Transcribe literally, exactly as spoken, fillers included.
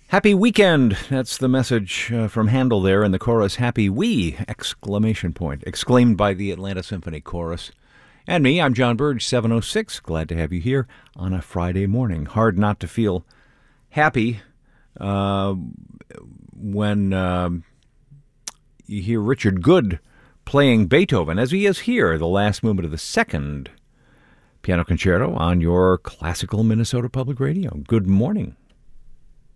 Happy weekend. That's the message uh, from Handel there in the chorus. Happy wee! Exclamation point. Exclaimed by the Atlanta Symphony Chorus. And me, I'm John Burge, seven oh six. Glad to have you here on a Friday morning. Hard not to feel happy uh, when uh, you hear Richard Good playing Beethoven, as he is here, the last movement of the second piano concerto on your classical Minnesota Public Radio. Good morning.